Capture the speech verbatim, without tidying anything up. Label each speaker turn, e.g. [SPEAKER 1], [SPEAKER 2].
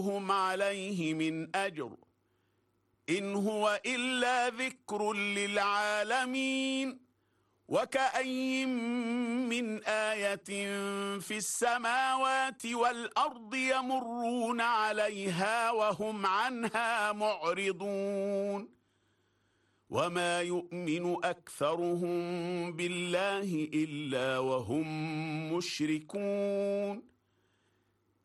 [SPEAKER 1] هم عليه من أجر إن هو إلا ذكر للعالمين. وكأي من آية في السماوات والأرض يمرون عليها وهم عنها معرضون وما يؤمن أكثرهم بالله إلا وهم مشركون